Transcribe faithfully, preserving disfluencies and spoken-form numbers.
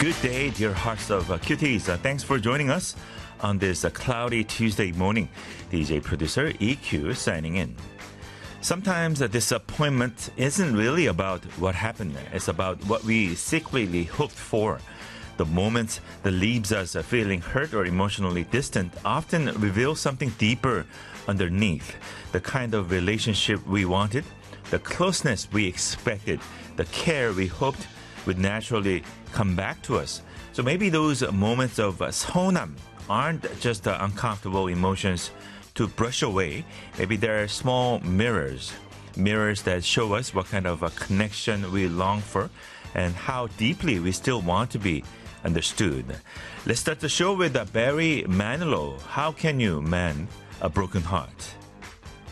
Good day, dear hearts of uh, cuties. Uh, thanks for joining us on this uh, cloudy Tuesday morning. D J producer E Q signing in. Sometimes uh, disappointment isn't really about what happened. It's about what we secretly hoped for. The moments that leaves us uh, feeling hurt or emotionally distant often reveal something deeper underneath. The kind of relationship we wanted, the closeness we expected, the care we hoped would naturally come back to us. So maybe those moments of uh, 서운함 aren't just uh, uncomfortable emotions to brush away. Maybe they're small mirrors, mirrors that show us what kind of a connection we long for and how deeply we still want to be understood. Let's start the show with uh, Barry Manilow. How can you mend a broken heart?